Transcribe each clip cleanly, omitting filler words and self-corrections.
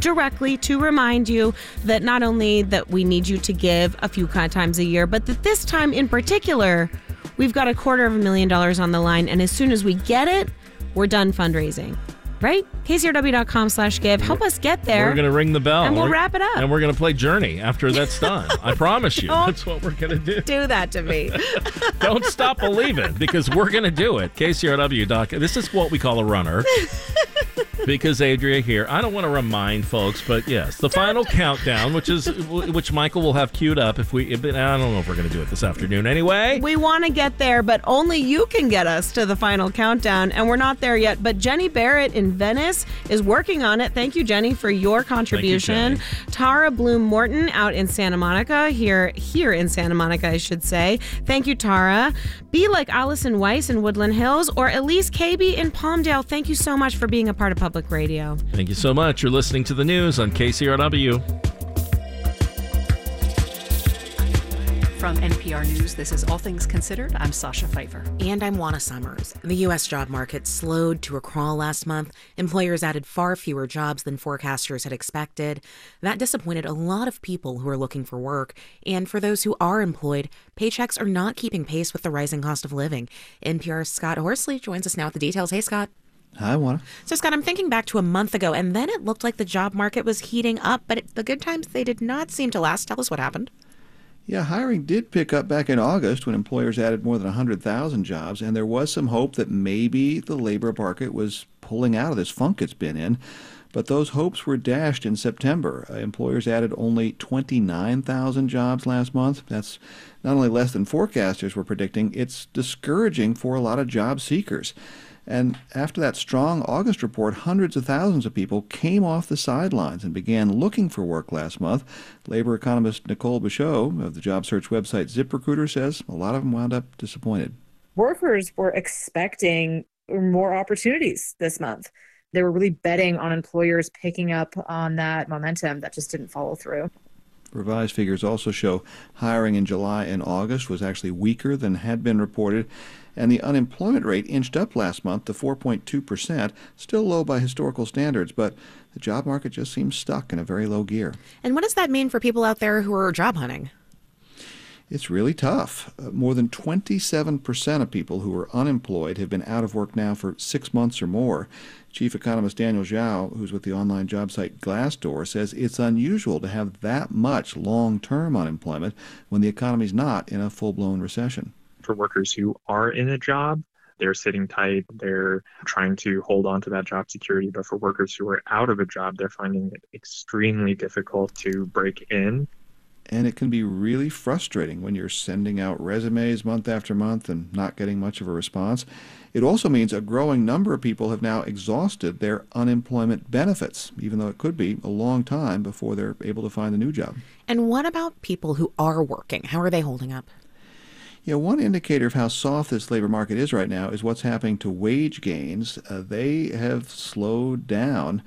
directly to remind you that not only that we need you to give a few times a year, but that this time in particular, we've got $250,000 on the line. And as soon as we get it, we're done fundraising. Right? KCRW.com/give. Help us get there. We're going to ring the bell. And we'll wrap it up. And we're going to play Journey after that's done. I promise you. That's what we're going to do. Do that to me. Don't stop believing, because we're going to do it. KCRW.com. This is what we call a runner. Because Adria here, I don't want to remind folks, but yes, the final countdown, which Michael will have queued up I don't know if we're going to do it this afternoon anyway. We want to get there, but only you can get us to the final countdown, and we're not there yet. But Jenny Barrett in Venice is working on it. Thank you, Jenny, for your contribution. Thank you, Jenny. Tara Bloom Morton out in Santa Monica, here in Santa Monica, I should say. Thank you, Tara. Be like Allison Weiss in Woodland Hills, or Elise KB in Palmdale. Thank you so much for being a part of Public Radio. Thank you so much. You're listening to the news on KCRW. From NPR News, this is All Things Considered. I'm Sasha Pfeiffer. And I'm Juana Summers. The U.S. job market slowed to a crawl last month. Employers added far fewer jobs than forecasters had expected. That disappointed a lot of people who are looking for work. And for those who are employed, paychecks are not keeping pace with the rising cost of living. NPR's Scott Horsley joins us now with the details. Hey, Scott. Hi, Juana. So, Scott, I'm thinking back to a month ago, and then it looked like the job market was heating up, but the good times, they did not seem to last. Tell us what happened. Yeah, hiring did pick up back in August when employers added more than 100,000 jobs, and there was some hope that maybe the labor market was pulling out of this funk it's been in. But those hopes were dashed in September. Employers added only 29,000 jobs last month. That's not only less than forecasters were predicting, it's discouraging for a lot of job seekers. And after that strong August report, hundreds of thousands of people came off the sidelines and began looking for work last month. Labor economist Nicole Bichot of the job search website ZipRecruiter says a lot of them wound up disappointed. Workers were expecting more opportunities this month. They were really betting on employers picking up on that momentum that just didn't follow through. Revised figures also show hiring in July and August was actually weaker than had been reported, and the unemployment rate inched up last month to 4.2%, still low by historical standards, but the job market just seems stuck in a very low gear. And what does that mean for people out there who are job hunting? It's really tough. More than 27% of people who are unemployed have been out of work now for 6 months or more. Chief economist Daniel Zhao, who's with the online job site Glassdoor, says it's unusual to have that much long-term unemployment when the economy's not in a full-blown recession. For workers who are in a job, they're sitting tight, they're trying to hold on to that job security. But for workers who are out of a job, they're finding it extremely difficult to break in. And it can be really frustrating when you're sending out resumes month after month and not getting much of a response. It also means a growing number of people have now exhausted their unemployment benefits, even though it could be a long time before they're able to find a new job. And what about people who are working? How are they holding up? Yeah, one indicator of how soft this labor market is right now is what's happening to wage gains. They have slowed down.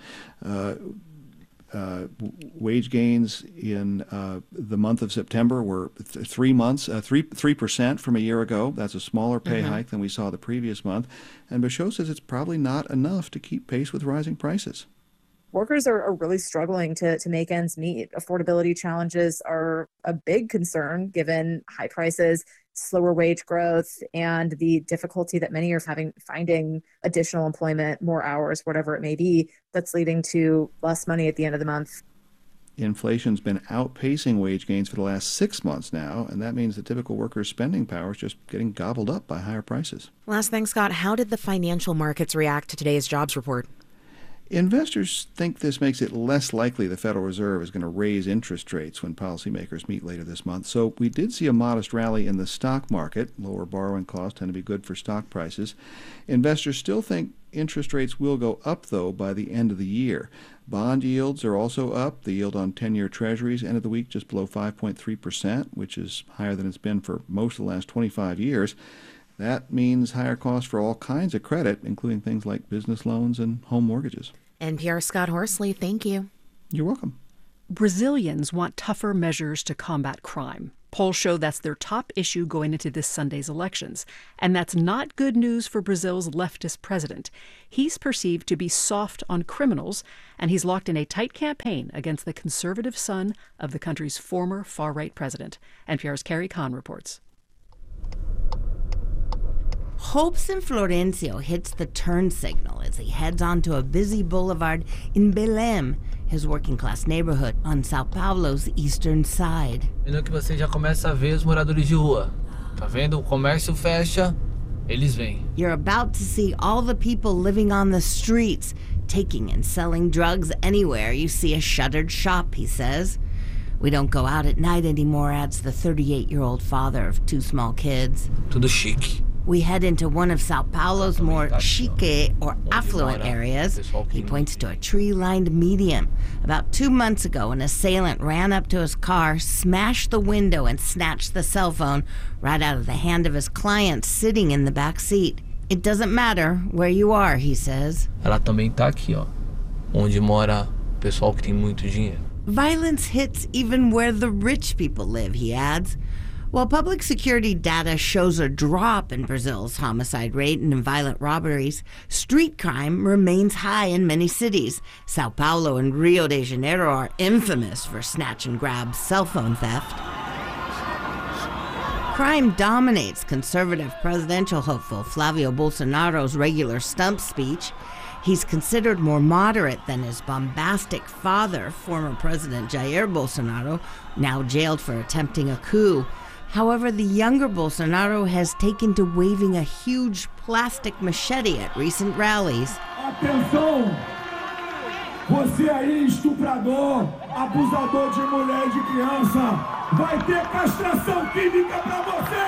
Wage gains in the month of September were 3% from a year ago. That's a smaller pay hike than we saw the previous month. And Bichot says it's probably not enough to keep pace with rising prices. Workers are really struggling to make ends meet. Affordability challenges are a big concern given high prices, slower wage growth, and the difficulty that many are having finding additional employment, more hours, whatever it may be, that's leading to less money at the end of the month. Inflation's been outpacing wage gains for the last 6 months now, and that means the typical worker's spending power is just getting gobbled up by higher prices. Last thing, Scott, how did the financial markets react to today's jobs report? Investors think this makes it less likely the Federal Reserve is going to raise interest rates when policymakers meet later this month. So we did see a modest rally in the stock market. Lower borrowing costs tend to be good for stock prices. Investors still think interest rates will go up, though, by the end of the year. Bond yields are also up. The yield on 10-year Treasuries ended the week just below 5.3%, which is higher than it's been for most of the last 25 years. That means higher costs for all kinds of credit, including things like business loans and home mortgages. NPR Scott Horsley, thank you. You're welcome. Brazilians want tougher measures to combat crime. Polls show that's their top issue going into this Sunday's elections. And that's not good news for Brazil's leftist president. He's perceived to be soft on criminals, and he's locked in a tight campaign against the conservative son of the country's former far-right president. NPR's Carrie Kahn reports. Hopes in Florencio hits the turn signal as he heads onto a busy boulevard in Belém, his working-class neighborhood on São Paulo's eastern side. No que você já começa a ver os moradores de rua. Tá vendo? O comércio fecha, eles vêm. You're about to see all the people living on the streets, taking and selling drugs anywhere you see a shuttered shop, he says. We don't go out at night anymore, adds the 38-year-old father of 2 small kids. Tudo chique. We head into one of Sao Paulo's more chique or affluent areas. He points to a tree-lined median. About 2 months ago, an assailant ran up to his car, smashed the window, and snatched the cell phone right out of the hand of his client sitting in the back seat. It doesn't matter where you are, he says. Ela também tá aqui, ó, onde mora o pessoal que tem muito dinheiro. Violence hits even where the rich people live, he adds. While public security data shows a drop in Brazil's homicide rate and in violent robberies, street crime remains high in many cities. Sao Paulo and Rio de Janeiro are infamous for snatch and grab cell phone theft. Crime dominates conservative presidential hopeful Flavio Bolsonaro's regular stump speech. He's considered more moderate than his bombastic father, former President Jair Bolsonaro, now jailed for attempting a coup. However, the younger Bolsonaro has taken to waving a huge plastic machete at recent rallies. Atenção! Você aí, estuprador, abusador de mulher e de criança, vai ter castração química pra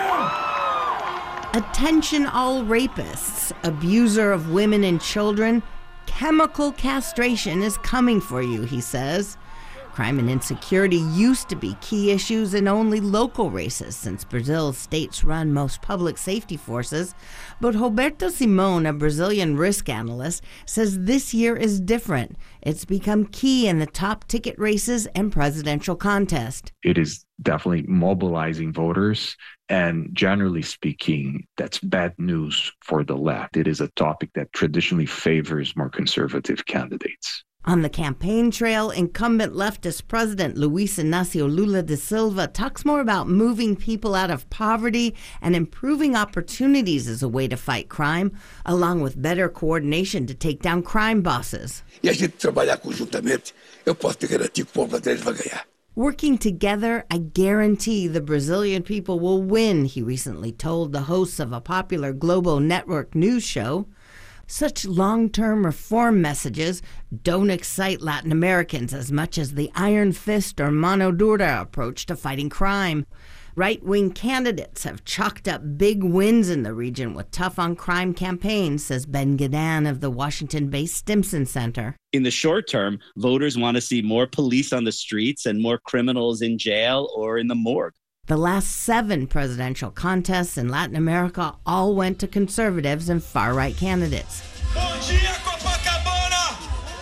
você! Attention all rapists, abuser of women and children, chemical castration is coming for you, he says. Crime and insecurity used to be key issues in only local races since Brazil's states run most public safety forces. But Roberto Simone, a Brazilian risk analyst, says this year is different. It's become key in the top ticket races and presidential contest. It is definitely mobilizing voters. And generally speaking, that's bad news for the left. It is a topic that traditionally favors more conservative candidates. On the campaign trail, incumbent leftist President Luiz Inácio Lula da Silva talks more about moving people out of poverty and improving opportunities as a way to fight crime, along with better coordination to take down crime bosses. E a gente trabalhar conjuntamente, eu posso te garantir que o povo brasileiro vai ganhar. Working together, I guarantee the Brazilian people will win, he recently told the hosts of a popular Globo network news show. Such long-term reform messages don't excite Latin Americans as much as the iron fist or mano dura approach to fighting crime. Right-wing candidates have chalked up big wins in the region with tough-on-crime campaigns, says Ben Gadan of the Washington-based Stimson Center. In the short term, voters want to see more police on the streets and more criminals in jail or in the morgue. The last 7 presidential contests in Latin America all went to conservatives and far-right candidates. Bom dia, Copacabana!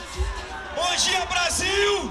Bom dia, Brasil!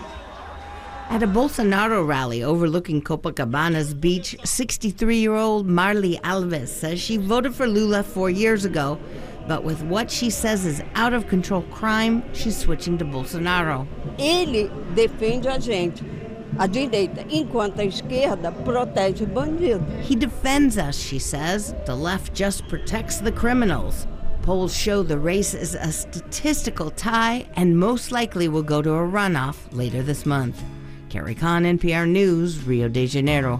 At a Bolsonaro rally overlooking Copacabana's beach, 63-year-old Marli Alves says she voted for Lula 4 years ago, but with what she says is out-of-control crime, she's switching to Bolsonaro. Ele defende a gente. A direita, enquanto a esquerda protege bandido. He defends us, she says. The left just protects the criminals. Polls show the race is a statistical tie and most likely will go to a runoff later this month. Carrie Kahn, NPR News, Rio de Janeiro.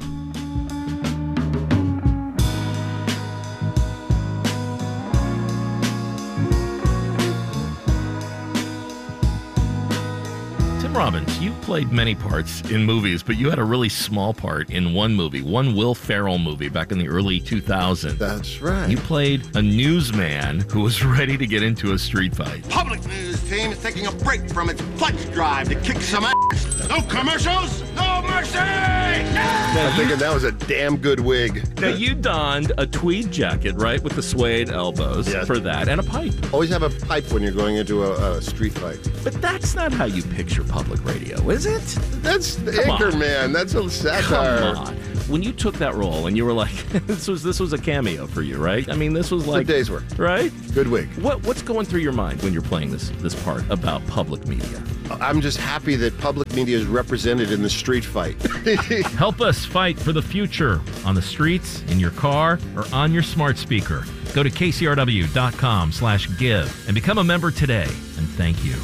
Robbins, you played many parts in movies, but you had a really small part in one movie, one Will Ferrell movie back in the early 2000s. That's right. You played a newsman who was ready to get into a street fight. Public news team is taking a break from its pledge drive to kick some ass. No commercials, No mercy! I'm thinking that was a damn good wig. Now, you donned a tweed jacket, right, with the suede elbows for that, and a pipe. Always have a pipe when you're going into a street fight. But that's not how you picture public radio, is it? That's Anchorman. That's a satire. Come on. When you took that role and you were like, this was a cameo for you, right? I mean, this was like a day's work, right? Good wig. What's going through your mind when you're playing this part about public media? I'm just happy that public media is represented in the street fight. Help us fight for the future on the streets, in your car, or on your smart speaker. Go to kcrw.com/give and become a member today. And thank you.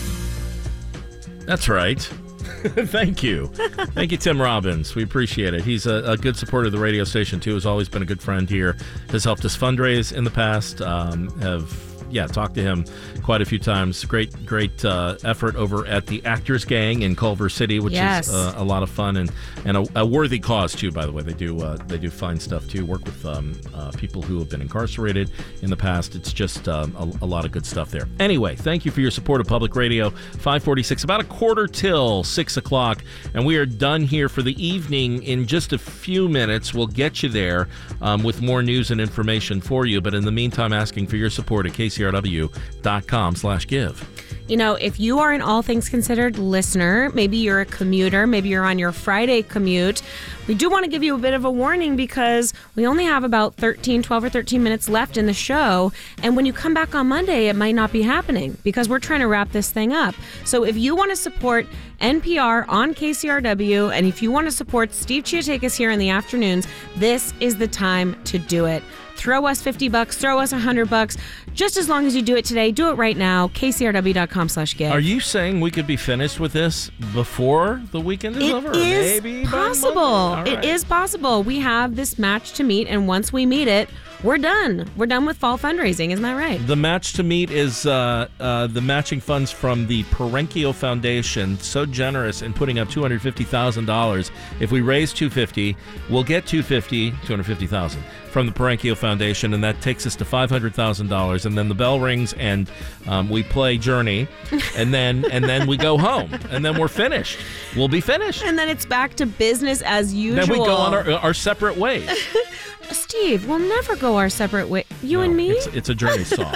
That's right. Thank you. Thank you, Tim Robbins. We appreciate it. He's a good supporter of the radio station, too. Has always been a good friend here. Has helped us fundraise in the past. Talked to him quite a few times. Great effort over at the Actors Gang in Culver City, which is a lot of fun and a worthy cause, too, by the way. They do fine stuff, too. Work with people who have been incarcerated in the past. It's just a lot of good stuff there. Anyway, thank you for your support of Public Radio. 546, about a quarter till 6 o'clock, and we are done here for the evening. In just a few minutes, we'll get you there with more news and information for you. But in the meantime, asking for your support at kcrw.com/give. You know, if you are an All Things Considered listener, maybe you're a commuter, maybe you're on your Friday commute, we do want to give you a bit of a warning because we only have about 12 or 13 minutes left in the show. And when you come back on Monday, it might not be happening because we're trying to wrap this thing up. So if you want to support NPR on KCRW, and if you want to support Steve Chiotakis here in the afternoons, this is the time to do it. Throw us $50, throw us $100. Just as long as you do it today, do it right now. KCRW.com/give. Are you saying we could be finished with this before the weekend is over? It is Maybe possible. Right. It is possible. We have this match to meet, and once we meet it, we're done. We're done with fall fundraising. Isn't that right? The match to meet is the matching funds from the Perenchio Foundation. So generous in putting up $250,000. If we raise $250,000, we'll get $250,000 from the Perenchio Foundation, and that takes us to $500,000. And then the bell rings, and we play Journey, and then we go home, and then we're finished. We'll be finished. And then it's back to business as usual. Then we go on our separate ways. Steve, we'll never go our separate ways. You and me? It's a Journey song.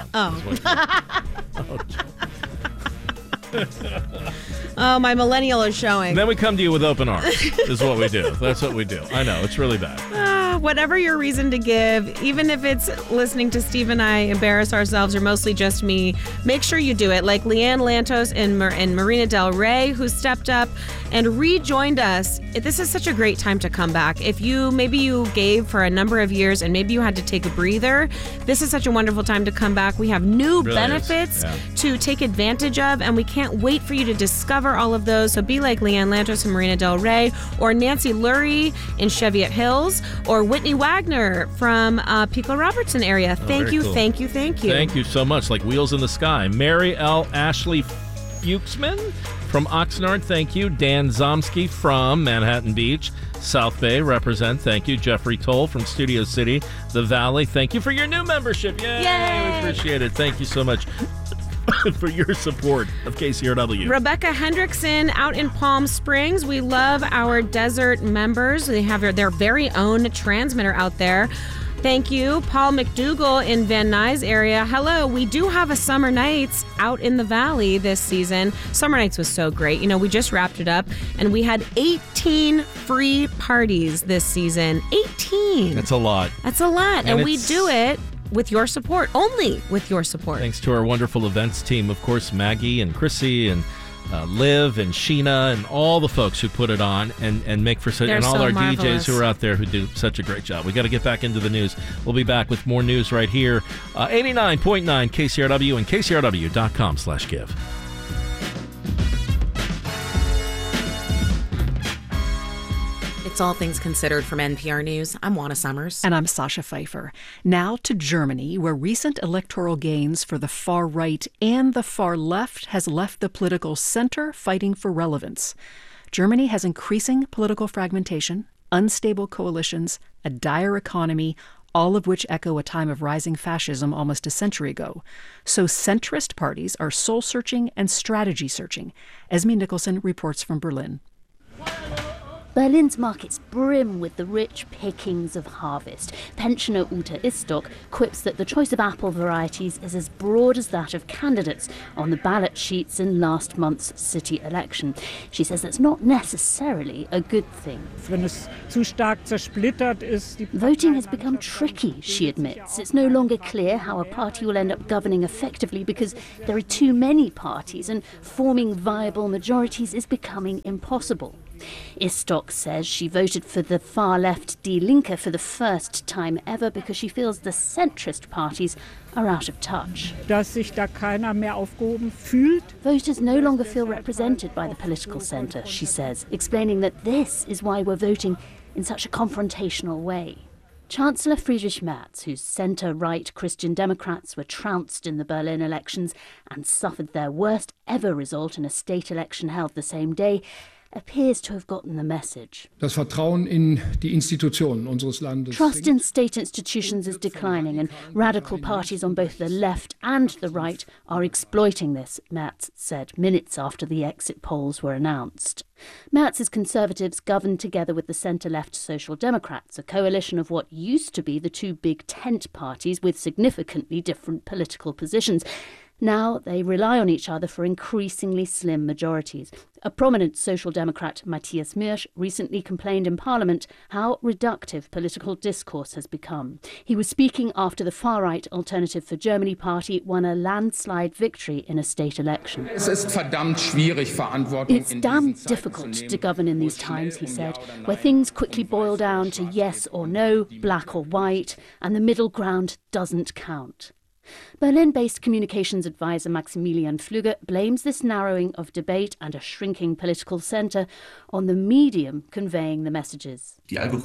Oh, my millennial is showing. Then we come to you with open arms, is what we do. That's what we do. I know, it's really bad. Whatever your reason to give, even if it's listening to Steve and I embarrass ourselves or mostly just me, make sure you do it. Like Leanne Lantos and Marina Del Rey, who stepped up and rejoined us. This is such a great time to come back. If maybe you gave for a number of years and maybe you had to take a breather, this is such a wonderful time to come back. We have new benefits to take advantage of, and we can't wait for you to discover all of those. So be like Leanne Lantos and Marina Del Rey, or Nancy Lurie in Cheviot Hills, or Whitney Wagner from Pico Robertson area. Thank you, cool. Thank you. Thank you so much. Like Wheels in the Sky. Mary L. Ashley Fuchsman from Oxnard, thank you. Dan Zomsky from Manhattan Beach, South Bay, represent, thank you. Jeffrey Toll from Studio City, the Valley, thank you for your new membership. Yay! We appreciate it. Thank you so much for your support of KCRW. Rebecca Hendrickson out in Palm Springs. We love our desert members. They have their very own transmitter out there. Thank you. Paul McDougall in Van Nuys area. Hello. We do have a Summer Nights out in the Valley this season. Summer Nights was so great. You know, we just wrapped it up, and we had 18 free parties this season. 18. That's a lot. That's a lot. And we do it with your support, only with your support. Thanks to our wonderful events team, of course, Maggie and Chrissy and Liv and Sheena and all the folks who put it on and make for such, and all our marvelous DJs who are out there who do such a great job. We got to get back into the news. We'll be back with more news right here. 89.9 KCRW and KCRW.com/give. It's All Things Considered from NPR News. I'm Juana Summers. And I'm Sasha Pfeiffer. Now to Germany, where recent electoral gains for the far right and the far left has left the political center fighting for relevance. Germany has increasing political fragmentation, unstable coalitions, a dire economy, all of which echo a time of rising fascism almost a century ago. So centrist parties are soul-searching and strategy-searching. Esme Nicholson reports from Berlin. Berlin's markets brim with the rich pickings of harvest. Pensioner Ute Istok quips that the choice of apple varieties is as broad as that of candidates on the ballot sheets in last month's city election. She says that's not necessarily a good thing. Voting has become tricky, she admits. It's no longer clear how a party will end up governing effectively because there are too many parties and forming viable majorities is becoming impossible. Istok says she voted for the far-left Die Linke for the first time ever because she feels the centrist parties are out of touch. Voters no longer feel represented by the political centre, she says, explaining that this is why we're voting in such a confrontational way. Chancellor Friedrich Merz, whose centre-right Christian Democrats were trounced in the Berlin elections and suffered their worst ever result in a state election held the same day, appears to have gotten the message. Trust in state institutions is declining, and radical parties on both the left and the right are exploiting this, Merz said minutes after the exit polls were announced. Merz's Conservatives governed together with the centre-left Social Democrats, a coalition of what used to be the two big tent parties with significantly different political positions. Now they rely on each other for increasingly slim majorities. A prominent Social Democrat, Matthias Miersch, recently complained in Parliament how reductive political discourse has become. He was speaking after the far-right Alternative for Germany party won a landslide victory in a state election. It's damn difficult to govern in these times, he said, where things quickly boil down to yes or no, black or white, and the middle ground doesn't count. Berlin-based communications advisor Maximilian Flügge blames this narrowing of debate and a shrinking political centre on the medium conveying the messages.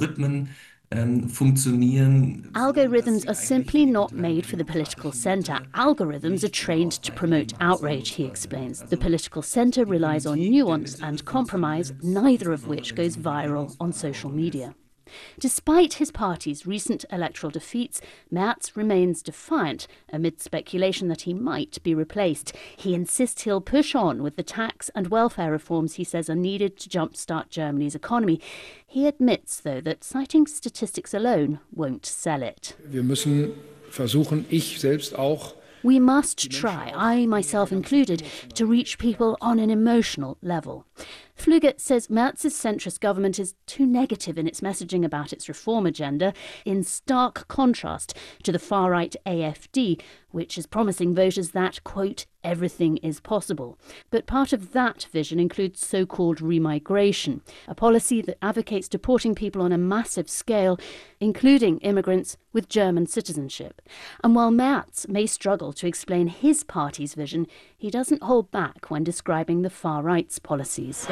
Algorithms are simply not made for the political centre. Algorithms are trained to promote outrage, he explains. The political centre relies on nuance and compromise, neither of which goes viral on social media. Despite his party's recent electoral defeats, Merz remains defiant amid speculation that he might be replaced. He insists he'll push on with the tax and welfare reforms he says are needed to jumpstart Germany's economy. He admits, though, that citing statistics alone won't sell it. We must try, I myself included, to reach people on an emotional level. Flügge says Merz's centrist government is too negative in its messaging about its reform agenda, in stark contrast to the far-right AfD, which is promising voters that, quote, everything is possible. But part of that vision includes so-called remigration, a policy that advocates deporting people on a massive scale, including immigrants with German citizenship. And while Merz may struggle to explain his party's vision, he doesn't hold back when describing the far-right's policies.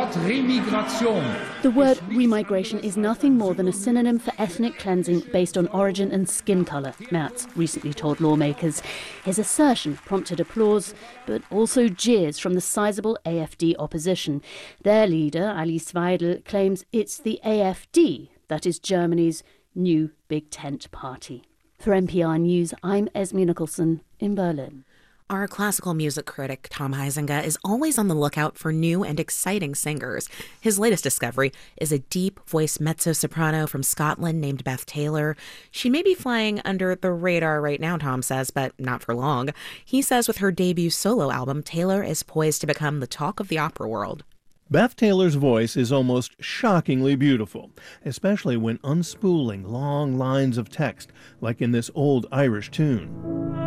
The word remigration is nothing more than a synonym for ethnic cleansing based on origin and skin colour, Merz recently told lawmakers. His assertion prompted applause, but also jeers from the sizable AfD opposition. Their leader, Alice Weidel, claims it's the AfD that is Germany's new big tent party. For NPR News, I'm Esme Nicholson in Berlin. Our classical music critic, Tom Huizinga, is always on the lookout for new and exciting singers. His latest discovery is a deep-voiced mezzo-soprano from Scotland named Beth Taylor. She may be flying under the radar right now, Tom says, but not for long. He says with her debut solo album, Taylor is poised to become the talk of the opera world. Beth Taylor's voice is almost shockingly beautiful, especially when unspooling long lines of text, like in this old Irish tune.